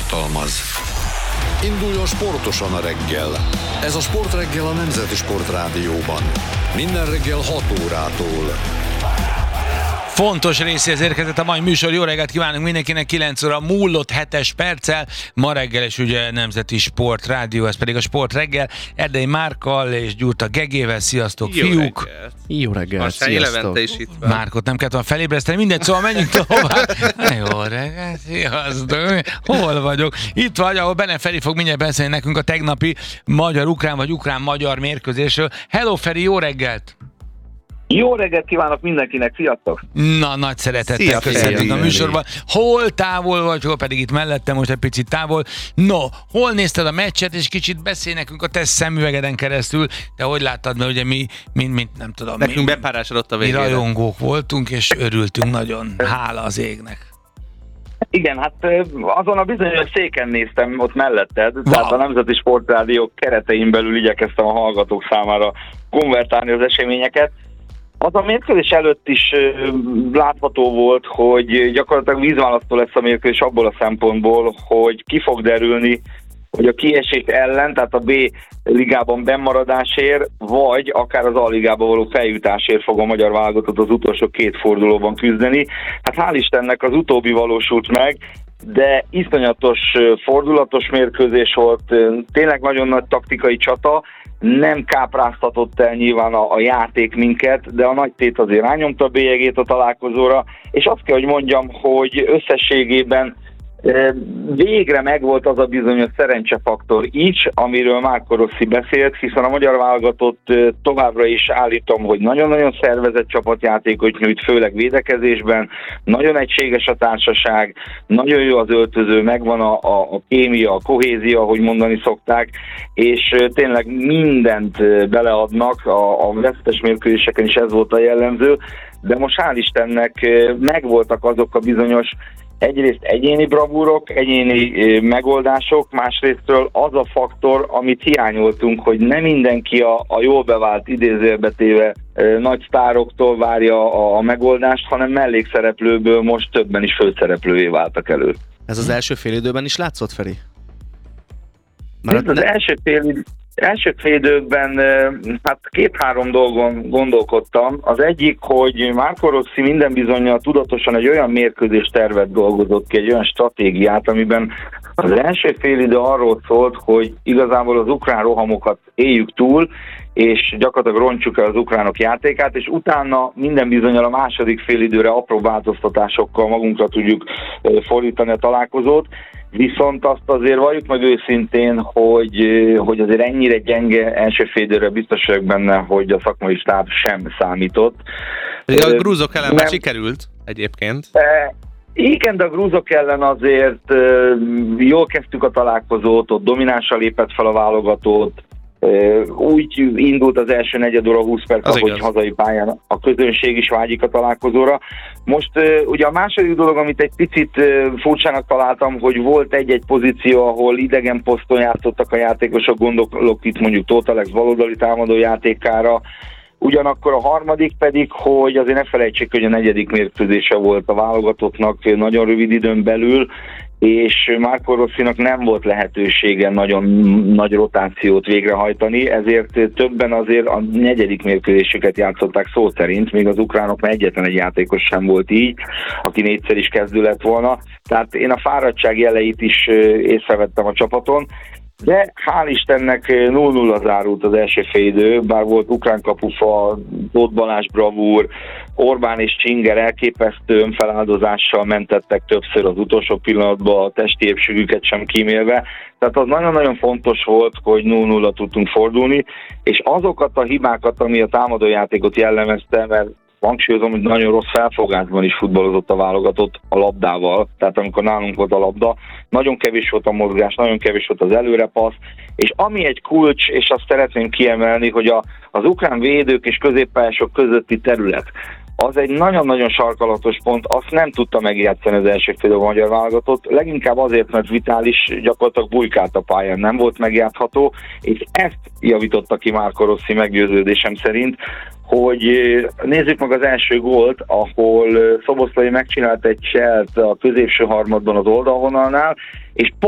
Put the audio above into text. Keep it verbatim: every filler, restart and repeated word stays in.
tartalmaz. Induljon sportosan a reggel. Ez a Sportreggel a Nemzeti Sportrádióban. Minden reggel hat órától. Fontos részéhez érkezett a mai műsor. Jó reggelt kívánunk mindenkinek, kilenc óra múlott hetes perccel. Ma reggel is ugye Nemzeti Sportrádió, ez pedig a Sport Reggel. Erdei Márkkal és Gyurta Gegével. Sziasztok, Jó fiúk! Reggelt. Jó reggelt, sziasztok! Is itt van. Márkot nem kellett volna felébreszteni, mindegy, szóval menjünk tovább. Jó reggelt, sziasztok! Hol vagyok? Itt vagy, ahol Bene Feri fog mindjárt beszélni nekünk a tegnapi magyar-ukrán vagy ukrán-magyar mérkőzésről. Hello Feri, jó reggelt! Jó reggelt kívánok mindenkinek, sziasztok! Na, nagy szeretettel Szia, köszöntünk a Feri. műsorban. Hol távol vagy, hol pedig itt mellettem, most egy picit távol. No, hol nézted a meccset, és kicsit beszélj nekünk a te szemüvegeden keresztül. Te hogy láttad, mert ugye mi, mint, mint nem tudom, Nekünk mi, bepárásodott a mi végére. rajongók voltunk, és örültünk nagyon. Hála az égnek. Igen, hát ö, azon a bizonyos széken néztem ott melletted, Wow. tehát a Nemzeti Sportrádió keretein belül igyekeztem a hallgatók számára konvertálni az eseményeket. Az a mérkőzés előtt is ö, látható volt, hogy gyakorlatilag vízválasztó lesz a mérkőzés abból a szempontból, hogy ki fog derülni, hogy a kiesés ellen, tehát a B ligában bennmaradásért, vagy akár az A ligában való feljutásért fog a magyar válogatott az utolsó két fordulóban küzdeni. Hát hál' Istennek az utóbbi valósult meg, de iszonyatos fordulatos mérkőzés volt, tényleg nagyon nagy taktikai csata, nem kápráztatott el nyilván a, a játék minket, de a nagy tét azért rányomta a bélyegét a találkozóra, és azt kell, hogy mondjam, hogy összességében végre megvolt az a bizonyos szerencsefaktor is, amiről Márko Rossi beszélt, hiszen a magyar válogatott továbbra is állítom, hogy nagyon-nagyon szervezett csapatjátékot nyújt, főleg védekezésben, nagyon egységes a társaság, nagyon jó az öltöző, megvan a, a, a kémia, a kohézia, ahogy mondani szokták, és tényleg mindent beleadnak, a, a vesztes mérkőzéseken is ez volt a jellemző, de most hál' Istennek megvoltak azok a bizonyos egyrészt egyéni bravúrok, egyéni megoldások, másrésztről az a faktor, amit hiányoltunk, hogy nem mindenki a, a jól bevált idézőjelbetéve nagy sztároktól várja a, a megoldást, hanem mellékszereplőből most többen is főszereplővé váltak elő. Ez az első fél időben is látszott, Feri? Mert az első fél, első fél időben hát két-három dolgon gondolkodtam. Az egyik, hogy Márko Rossi minden bizonnyal tudatosan egy olyan mérkőzés tervet dolgozott ki, egy olyan stratégiát, amiben az első fél idő arról szólt, hogy igazából az ukrán rohamokat éljük túl, és gyakorlatilag rontsuk el az ukránok játékát, és utána minden bizonnyal a második fél időre apró változtatásokkal magunkra tudjuk fordítani a találkozót. Viszont azt azért valljuk meg őszintén, hogy, hogy azért ennyire gyenge első fél időre biztos vagyok benne, hogy a szakmai stáb sem számított. A grúzok ellen már Nem. sikerült egyébként. E, igen, de a grúzok ellen azért e, jól kezdtük a találkozót, ott dominánsan lépett fel a válogatott, úgy indult az első negyed óra húsz perc, Az ahogy igaz. hazai pályán a közönség is vágyik a találkozóra. Most ugye a második dolog, amit egy picit furcsának találtam, hogy volt egy-egy pozíció, ahol idegen poszton játszottak a játékosok, gondolok itt mondjuk Tóth Alex baloldali támadó játékára. Ugyanakkor a harmadik pedig, hogy azért ne felejtsék, hogy a negyedik mérkőzése volt a válogatottnak nagyon rövid időn belül, és Márko Rossinak nem volt lehetősége nagyon nagy rotációt végrehajtani, ezért többen azért a negyedik mérkőzésüket játszották szó szerint, még az ukránoknál egyetlen egy játékos sem volt így, aki négyszer is kezdő lett volna. Tehát én a fáradtság jeleit is észrevettem a csapaton, de hál' Istennek nulla nulla zárult az első fél idő, bár volt ukrán kapufa, Tóth Balázs bravúr, Orbán és Csinger elképesztő önfeláldozással mentettek többször az utolsó pillanatban, a testi épségüket sem kímélve. Tehát az nagyon-nagyon fontos volt, hogy nulla nulla tudtunk fordulni, és azokat a hibákat, ami a támadójátékot jellemezte, mert hangsúlyozom, hogy nagyon rossz felfogásban is futballozott a válogatott a labdával, tehát amikor nálunk volt a labda, nagyon kevés volt a mozgás, nagyon kevés volt az előrepassz, és ami egy kulcs, és azt szeretném kiemelni, hogy a, az ukrán védők és középpályások közötti terület, az egy nagyon-nagyon sarkalatos pont, azt nem tudta megjátszani az első fél a magyar válogatott, leginkább azért, mert Vitális gyakorlatilag bujkált a pályán, nem volt megjátszható, és ezt javította ki Márko Rossi meggyőződésem szerint, hogy nézzük meg az első gólt, ahol Szoboszlai megcsinált egy cselt a középső harmadban az oldalvonalnál, és